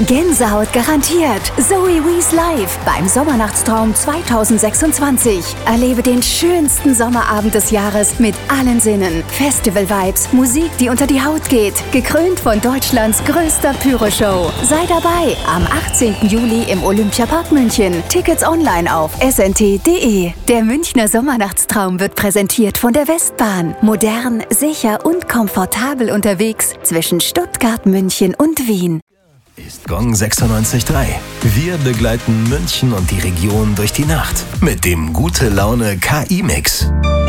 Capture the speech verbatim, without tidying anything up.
Gänsehaut garantiert. Zoe Wees live beim Sommernachtstraum zweitausendsechsundzwanzig. Erlebe den schönsten Sommerabend des Jahres mit allen Sinnen. Festival-Vibes, Musik, die unter die Haut geht. Gekrönt von Deutschlands größter Pyro-Show. Sei dabei am achtzehnten Juli im Olympiapark München. Tickets online auf s n t punkt d e. Der Münchner Sommernachtstraum wird präsentiert von der Westbahn. Modern, sicher und komfortabel unterwegs zwischen Stuttgart, München und Wien. Ist Gong sechsundneunzig Komma drei. Wir begleiten München und die Region durch die Nacht mit dem Gute Laune K I-Mix.